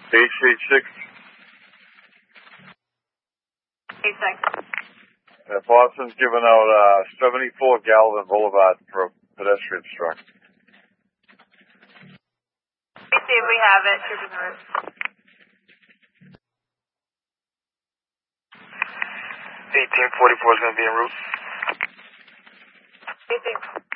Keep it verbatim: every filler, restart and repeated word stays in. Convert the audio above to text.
H H six. H six. Uh, Boston's giving out uh, seventy-four Galvin Boulevard for a pedestrian struck. Let's see if we have it. Troopers en route. eighteen forty-four is going to be en route. eighteen.